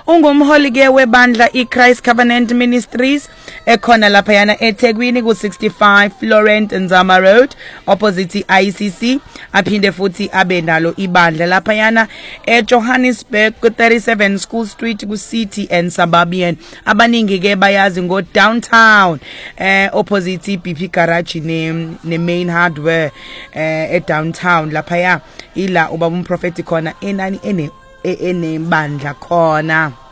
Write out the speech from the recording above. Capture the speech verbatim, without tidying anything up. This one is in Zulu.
ungumholi ke webandla iChrist Covenant Ministries ekhona lapha yana eThekwini ku sixty-five Florent Nzama Road opposite I C C, aphinde futhi abe nalo ibandla lapha yana eJohannesburg ku thirty-seven School Street ku City and Suburban. Abaningi ke bayazi ngo downtown eh opposite B P Garage ne ne Main Hardware eh e downtown lapha ya ila ubaba umprofeti khona enani ene enembandla khona.